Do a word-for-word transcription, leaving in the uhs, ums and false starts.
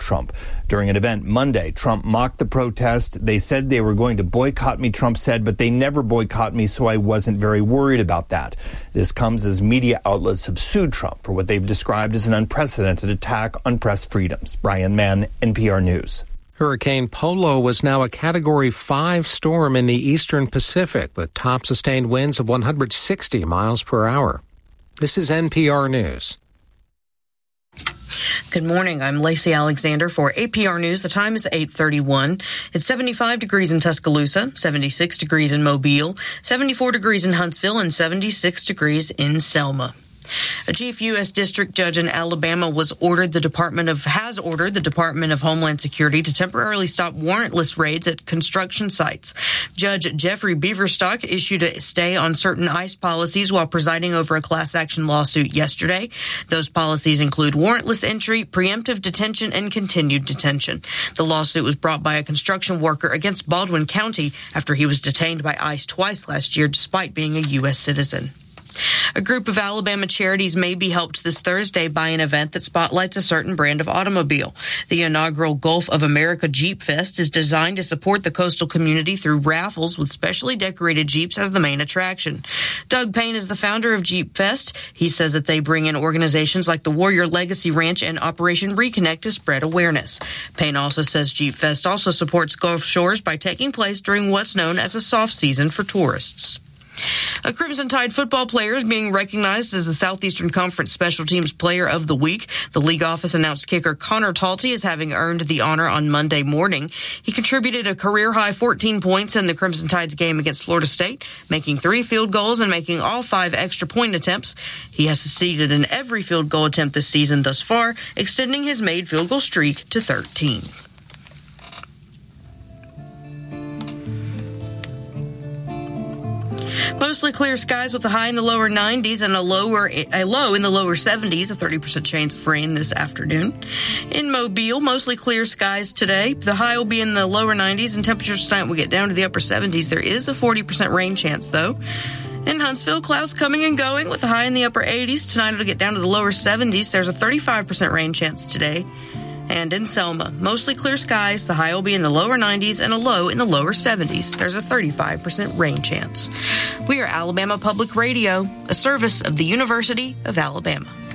Trump. During an event Monday, Trump mocked the protest. They said they were going to boycott me, Trump said, but they never boycott me, so I wasn't very worried about that. This comes as media outlets have sued Trump for what they've described as an unprecedented attack on press freedoms. Brian Mann, N P R News. Hurricane Polo is now a Category five storm in the eastern Pacific with top sustained winds of one hundred sixty miles per hour. This is N P R News. Good morning. I'm Lacey Alexander for A P R News. The time is eight thirty-one. It's seventy-five degrees in Tuscaloosa, seventy-six degrees in Mobile, seventy-four degrees in Huntsville, and seventy-six degrees in Selma. A chief U S district judge in Alabama was ordered the Department of has ordered the Department of Homeland Security to temporarily stop warrantless raids at construction sites. Judge Jeffrey Beaverstock issued a stay on certain ICE policies while presiding over a class action lawsuit yesterday. Those policies include warrantless entry, preemptive detention, and continued detention. The lawsuit was brought by a construction worker against Baldwin County after he was detained by ICE twice last year despite being a U S citizen. A group of Alabama charities may be helped this Thursday by an event that spotlights a certain brand of automobile. The inaugural Gulf of America Jeep Fest is designed to support the coastal community through raffles with specially decorated Jeeps as the main attraction. Doug Payne is the founder of Jeep Fest. He says that they bring in organizations like the Warrior Legacy Ranch and Operation Reconnect to spread awareness. Payne also says Jeep Fest also supports Gulf Shores by taking place during what's known as a soft season for tourists. A Crimson Tide football player is being recognized as the Southeastern Conference Special Teams Player of the Week. The league office announced kicker Connor Talty as having earned the honor on Monday morning. He contributed a career-high fourteen points in the Crimson Tide's game against Florida State, making three field goals and making all five extra point attempts. He has succeeded in every field goal attempt this season thus far, extending his made field goal streak to thirteen. Mostly clear skies with a high in the lower nineties and a lower a low in the lower seventies, a thirty percent chance of rain this afternoon. In Mobile, mostly clear skies today. The high will be in the lower nineties and temperatures tonight will get down to the upper seventies. There is a forty percent rain chance, though. In Huntsville, clouds coming and going with a high in the upper eighties. Tonight it'll get down to the lower seventies. There's a thirty-five percent rain chance today. And in Selma, mostly clear skies. The high will be in the lower nineties and a low in the lower seventies. There's a thirty-five percent rain chance. We are Alabama Public Radio, a service of the University of Alabama.